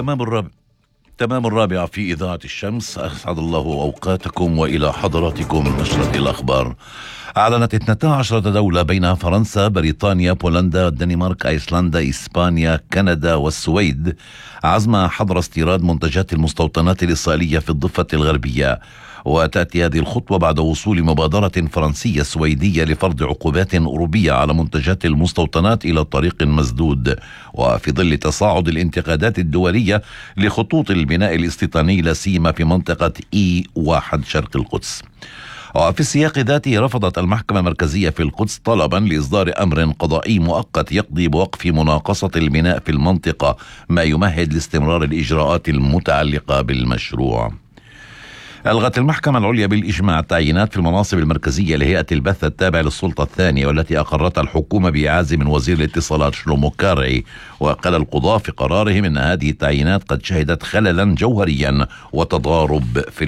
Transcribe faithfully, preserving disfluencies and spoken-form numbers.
تمام الرابع تمام الرابعة في إذاعة الشمس. أسعد الله أوقاتكم وإلى حضراتكم نشرة الأخبار. أعلنت اثنتا عشرة دولة بينها فرنسا، بريطانيا، بولندا، الدنمارك، أيسلندا، إسبانيا، كندا والسويد عزم حظر استيراد منتجات المستوطنات الإسرائيلية في الضفة الغربية. وتأتي هذه الخطوة بعد وصول مبادرة فرنسية سويدية لفرض عقوبات أوروبية على منتجات المستوطنات إلى طريق مسدود، وفي ظل تصاعد الانتقادات الدولية لخطوط البناء الاستيطاني لا سيما في منطقة إي واحد شرق القدس. وفي السياق ذاته رفضت المحكمة المركزية في القدس طلبا لإصدار أمر قضائي مؤقت يقضي بوقف مناقصة البناء في المنطقة، ما يمهد لاستمرار الإجراءات المتعلقة بالمشروع. ألغت المحكمة العليا بالإجماع التعيينات في المناصب المركزية لهيئة البث التابع للسلطة الثانية، والتي أقرتها الحكومة بإعازة من وزير الاتصالات شلومو كارعي. وقال القضاة في قرارهم أن هذه التعيينات قد شهدت خللا جوهريا وتضارب في